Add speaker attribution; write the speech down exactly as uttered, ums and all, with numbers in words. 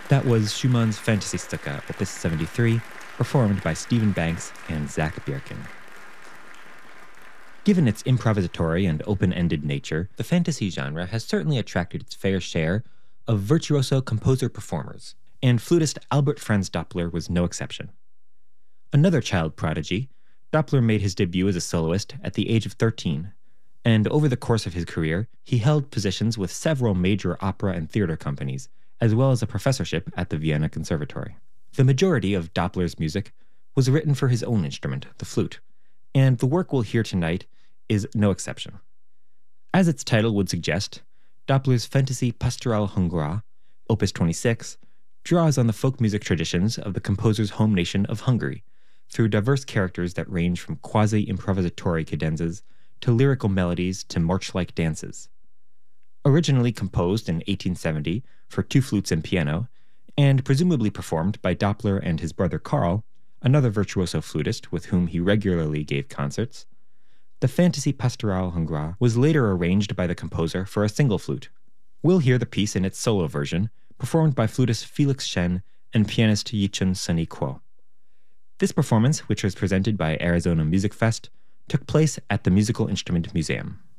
Speaker 1: That was Schumann's Fantasystücke, Opus seventy-three, performed by Stephen Banks and Zach Bierkin. Given its improvisatory and open-ended nature, the fantasy genre has certainly attracted its fair share of virtuoso composer-performers, and flutist Albert Franz Doppler was no exception. Another child prodigy, Doppler made his debut as a soloist at the age of thirteen, and over the course of his career, he held positions with several major opera and theater companies, as well as a professorship at the Vienna Conservatory. The majority of Doppler's music was written for his own instrument, the flute, and the work we'll hear tonight is no exception. As its title would suggest, Doppler's Fantasie Pastorale Hongroise, Opus twenty-six, draws on the folk music traditions of the composer's home nation of Hungary, through diverse characters that range from quasi-improvisatory cadenzas to lyrical melodies to march-like dances. Originally composed in eighteen seventy for two flutes and piano, and presumably performed by Doppler and his brother Karl, another virtuoso flutist with whom he regularly gave concerts, the Fantasie Pastorale Hongroise was later arranged by the composer for a single flute. We'll hear the piece in its solo version, performed by flutist Felix Shen and pianist Yichun Sunny Kuo. This performance, which was presented by Arizona Music Fest, took place at the Musical Instrument Museum.